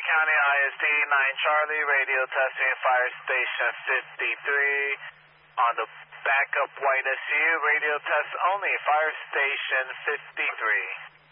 County ISD 9 Charlie, radio testing Fire Station 53. On the backup White SU, radio test only, Fire Station 53.